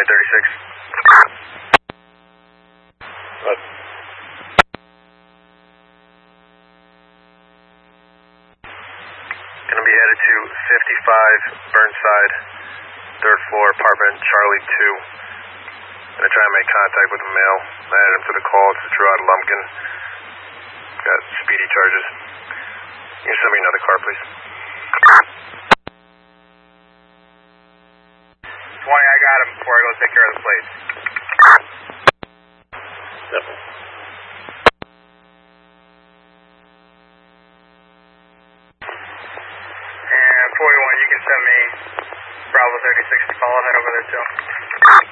36. What? Gonna be headed to 55 Burnside, 3rd floor, apartment Charlie 2. Gonna try and make contact with a male. I added him to the call. It's Gerard Lumpkin. Got speedy charges. Can you send me another car, please? 20, I got him before I go take care of the plates. Yep. And 41, you can send me Bravo 36 to follow. Head over there too.